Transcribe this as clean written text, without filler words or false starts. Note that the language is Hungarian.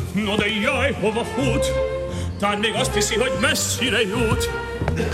No de jaj, hova fut? Talán még azt hiszi, hogy messzire jut.